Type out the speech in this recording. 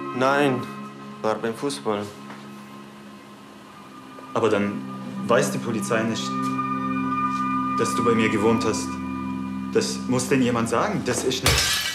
Nein, war beim Fußball. Aber dann weiß die Polizei nicht, dass du bei mir gewohnt hast. Das muss denn jemand sagen, dass ich nicht...